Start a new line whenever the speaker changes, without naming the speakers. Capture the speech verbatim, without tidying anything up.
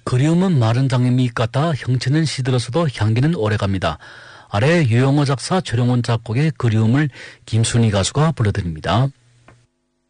그리움은 마른 장미 같아 형체는 시들어서도 향기는 오래갑니다. 아래 유영호 작사, 조령원 작곡의 그리움을 김순희 가수가 불러드립니다.